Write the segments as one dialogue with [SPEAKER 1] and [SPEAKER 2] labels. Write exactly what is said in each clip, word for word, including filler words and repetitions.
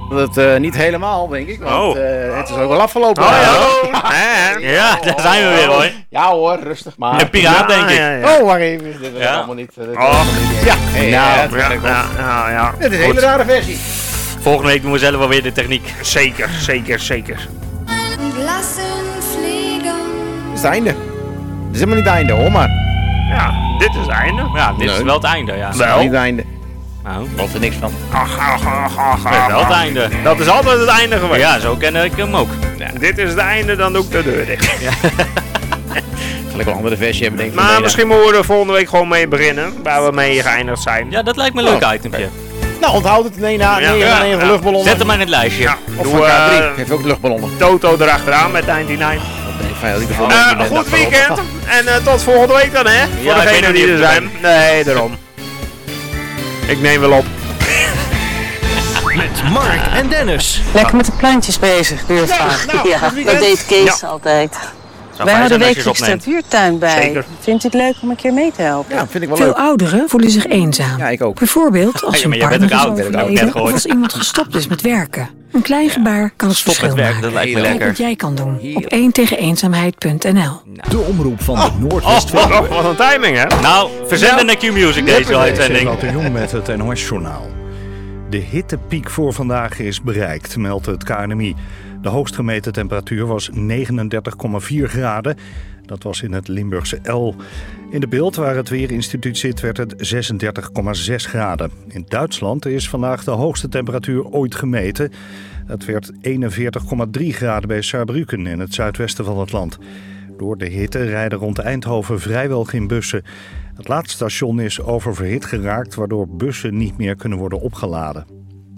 [SPEAKER 1] Dat uh, niet helemaal, denk ik. Want
[SPEAKER 2] oh.
[SPEAKER 1] uh, het is ook wel afgelopen.
[SPEAKER 2] Oh, ja. ja, ja, daar zijn we weer hoor.
[SPEAKER 1] Ja hoor, rustig maar.
[SPEAKER 2] Een piraat, denk ik.
[SPEAKER 1] Ja, ja, ja. Oh, wacht even. Dit is ja. allemaal niet. Dit is
[SPEAKER 2] oh.
[SPEAKER 1] allemaal niet ja, hey,
[SPEAKER 2] nou,
[SPEAKER 1] ja,
[SPEAKER 2] ja, ja, ja, ja.
[SPEAKER 1] Dit is een hele rare versie.
[SPEAKER 2] Volgende week doen we zelf wel weer de techniek. Zeker, zeker, zeker.
[SPEAKER 1] Dit is het einde. Dit is helemaal niet het einde, hoor maar.
[SPEAKER 2] Ja, dit is het einde.
[SPEAKER 3] Ja, dit
[SPEAKER 2] nee.
[SPEAKER 3] is wel het einde, ja.
[SPEAKER 1] Wel. Dat is niet het einde.
[SPEAKER 3] Nou,
[SPEAKER 1] ik geloof er niks van.
[SPEAKER 2] Ach, ach, ach, ach,
[SPEAKER 3] dat is wel het einde.
[SPEAKER 2] Dat is altijd het einde geweest.
[SPEAKER 3] Ja, zo ken ik hem ook.
[SPEAKER 2] Ja. Dit is het einde, dan doe ik de deur dicht. Ja.
[SPEAKER 1] Zal ik wel een andere versie hebben, denk ik.
[SPEAKER 2] Maar misschien moeten we er volgende week gewoon mee beginnen. Waar we mee geëindigd zijn.
[SPEAKER 3] Ja, dat lijkt me een leuk oh, itempje. Okay.
[SPEAKER 1] Nou, onthoud het. Nee, na, nee, ja, nee, ja. luchtballonnen.
[SPEAKER 3] Zet hem maar in het lijstje. Ja.
[SPEAKER 1] Of van K drie. Geef ook luchtballonnen.
[SPEAKER 2] Toto erachteraan met negenennegentig.
[SPEAKER 1] Fijn,
[SPEAKER 2] uh, een goed weekend en uh, tot volgende week dan, hè? Voor ja, degenen die er zijn. Nee, daarom. Ik neem wel op.
[SPEAKER 4] Met Mark en Dennis.
[SPEAKER 5] Lekker met de plantjes bezig, buurvrouw. Nou, nou, ja, dat deed Kees ja. altijd. Wij houden wekelijks de buurtuin bij. Zeker. Vindt u het leuk om een keer mee te helpen?
[SPEAKER 1] Ja, vind ik wel
[SPEAKER 6] Veel
[SPEAKER 1] leuk.
[SPEAKER 6] ouderen voelen zich eenzaam.
[SPEAKER 1] Ja, ik ook.
[SPEAKER 6] Bijvoorbeeld als
[SPEAKER 3] ja,
[SPEAKER 6] een partner is overleden
[SPEAKER 3] of
[SPEAKER 6] als iemand gestopt is met werken. Een klein gebaar kan het
[SPEAKER 3] Stop
[SPEAKER 6] verschil
[SPEAKER 3] met werken,
[SPEAKER 6] maken.
[SPEAKER 3] dat lijkt me
[SPEAKER 6] Kijk
[SPEAKER 3] lekker.
[SPEAKER 6] wat jij kan doen op één tegen eenzaamheid punt n l.
[SPEAKER 4] De omroep van
[SPEAKER 2] oh,
[SPEAKER 4] de Noordwest-Veluwe.
[SPEAKER 2] Oh, oh, wat een timing, hè?
[SPEAKER 3] Nou, verzenden naar Q-Music deze uitzending.
[SPEAKER 4] Wat de Jong met het N O S-journaal. De hittepiek voor vandaag is bereikt, meldt het K N M I. De hoogst gemeten temperatuur was negenendertig komma vier graden. Dat was in het Limburgse El. In de Beeld, waar het Weerinstituut zit, werd het zesendertig komma zes graden. In Duitsland is vandaag de hoogste temperatuur ooit gemeten. Het werd eenenveertig komma drie graden bij Saarbrücken in het zuidwesten van het land. Door de hitte rijden rond Eindhoven vrijwel geen bussen. Het laatste station is oververhit geraakt, waardoor bussen niet meer kunnen worden opgeladen.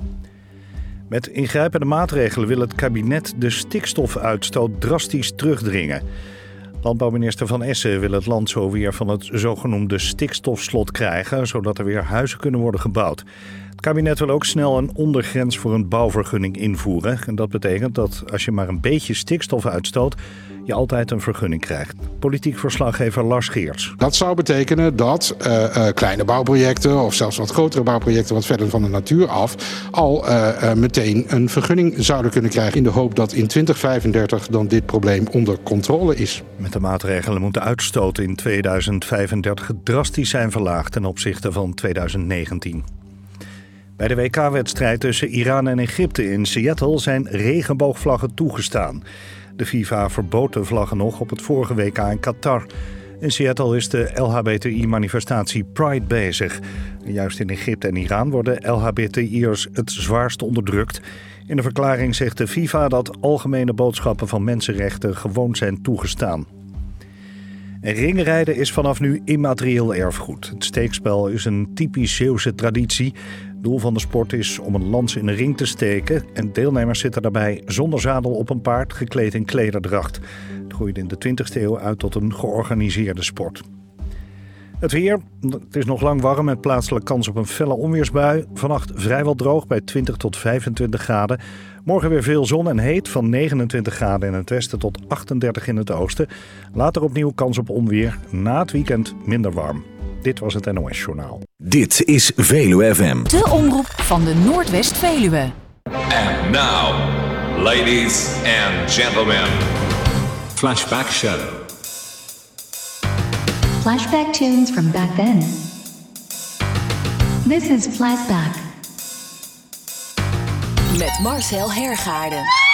[SPEAKER 4] Met ingrijpende maatregelen wil het kabinet de stikstofuitstoot drastisch terugdringen. Landbouwminister Van Essen wil het land zo weer van het zogenoemde stikstofslot krijgen, zodat er weer huizen kunnen worden gebouwd. Het kabinet wil ook snel een ondergrens voor een bouwvergunning invoeren. En dat betekent dat als je maar een beetje stikstof uitstoot, je altijd een vergunning krijgt. Politiek verslaggever Lars Geerts.
[SPEAKER 7] Dat zou betekenen dat uh, uh, kleine bouwprojecten of zelfs wat grotere bouwprojecten wat verder van de natuur af al uh, uh, meteen een vergunning zouden kunnen krijgen in de hoop dat in twintig vijfendertig dan dit probleem onder controle is.
[SPEAKER 4] Met de maatregelen moet de uitstoot in tweeduizend vijfendertig drastisch zijn verlaagd ten opzichte van tweeduizend negentien. Bij de W K-wedstrijd tussen Iran en Egypte in Seattle zijn regenboogvlaggen toegestaan. De FIFA verbood de vlaggen nog op het vorige W K in Qatar. In Seattle is de L H B T I-manifestatie Pride bezig. Juist in Egypte en Iran worden L H B T I'ers het zwaarst onderdrukt. In de verklaring zegt de FIFA dat algemene boodschappen van mensenrechten gewoon zijn toegestaan. En ringrijden is vanaf nu immaterieel erfgoed. Het steekspel is een typisch Zeeuwse traditie. Doel van de sport is om een lans in de ring te steken. En deelnemers zitten daarbij zonder zadel op een paard, gekleed in klederdracht. Het groeide in de twintigste eeuw uit tot een georganiseerde sport. Het weer. Het is nog lang warm met plaatselijk kans op een felle onweersbui. Vannacht vrijwel droog bij twintig tot vijfentwintig graden. Morgen weer veel zon en heet van negenentwintig graden in het westen tot achtendertig in het oosten. Later opnieuw kans op onweer. Na het weekend minder warm. Dit was het N O S-journaal.
[SPEAKER 8] Dit is Veluwe F M.
[SPEAKER 9] De omroep van de Noordwest-Veluwe.
[SPEAKER 10] And now, ladies and gentlemen.
[SPEAKER 8] Flashback Show.
[SPEAKER 11] Flashback tunes from back then. This is Flashback.
[SPEAKER 9] Met Marcel Hergaarden.